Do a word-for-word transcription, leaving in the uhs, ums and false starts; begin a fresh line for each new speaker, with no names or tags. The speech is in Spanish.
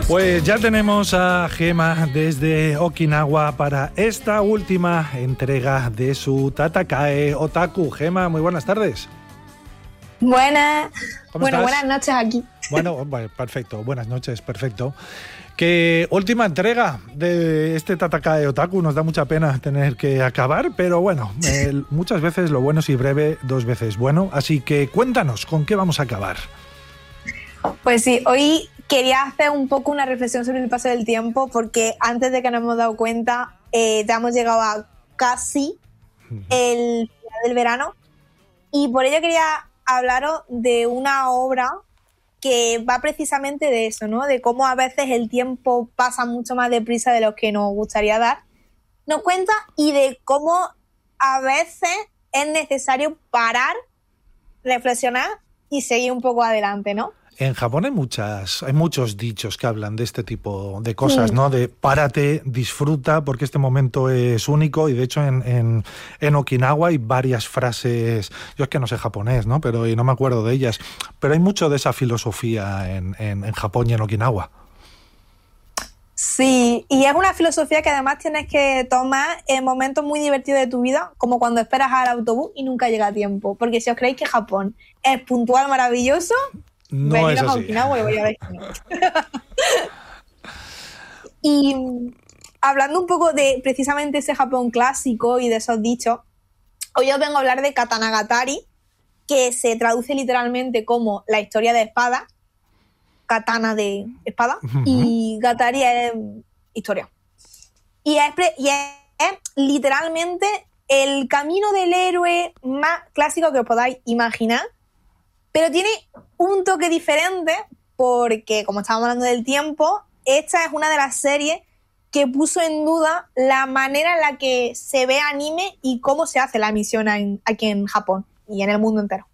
Pues ya tenemos a Gema desde Okinawa para esta última entrega de su Tatakae Otaku. Gema, muy buenas tardes.
Buenas. Bueno,
estás?
buenas noches aquí.
Bueno, perfecto. Buenas noches, perfecto. Que última entrega de este Tatakae Otaku. Nos da mucha pena tener que acabar, pero bueno, eh, muchas veces lo bueno si breve, dos veces bueno. Así que cuéntanos, ¿con qué vamos a acabar?
Pues sí, hoy quería hacer un poco una reflexión sobre el paso del tiempo, porque antes de que nos hemos dado cuenta, eh, ya hemos llegado a casi el final del verano, y por ello quería hablaros de una obra que va precisamente de eso, ¿no? De cómo a veces el tiempo pasa mucho más deprisa de lo que nos gustaría dar. Nos cuenta y de cómo a veces es necesario parar, reflexionar y seguir un poco adelante, ¿no?
En Japón hay muchas, hay muchos dichos que hablan de este tipo de cosas, sí. ¿no? De párate, disfruta, porque este momento es único. Y de hecho en, en, en Okinawa hay varias frases, yo es que no sé japonés, ¿no? Pero y no me acuerdo de ellas, pero hay mucho de esa filosofía en, en, en Japón y en Okinawa.
Sí, y es una filosofía que además tienes que tomar en momentos muy divertidos de tu vida, como cuando esperas al autobús y nunca llega a tiempo. Porque si os creéis que Japón es puntual, maravilloso,
no
venid
es
a
así.
Okinawa y voy a ver. Y hablando un poco de precisamente ese Japón clásico y de esos dichos, hoy os vengo a hablar de Katanagatari, que se traduce literalmente como la historia de espada, katana de espada, uh-huh. y Gatari es historia. Y es, y es, es literalmente el camino del héroe más clásico que os podáis imaginar, pero tiene un toque diferente porque, como estábamos hablando del tiempo, esta es una de las series que puso en duda la manera en la que se ve anime y cómo se hace la emisión en, aquí en Japón y en el mundo entero.